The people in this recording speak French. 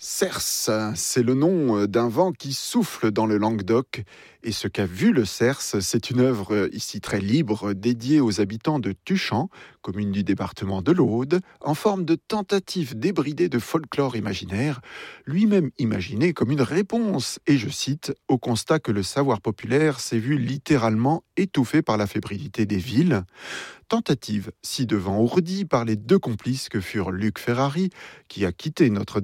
Cerse, c'est le nom d'un vent qui souffle dans le Languedoc. Et ce qu'a vu le Cerse, c'est une œuvre ici très libre, dédiée aux habitants de Tuchan, commune du département de l'Aude, en forme de tentative débridée de folklore imaginaire, lui-même imaginé comme une réponse, et je cite, au constat que le savoir populaire s'est vu littéralement étouffé par la fébrilité des villes. Tentative ci-devant ourdie par les deux complices que furent Luc Ferrari, qui a quitté notre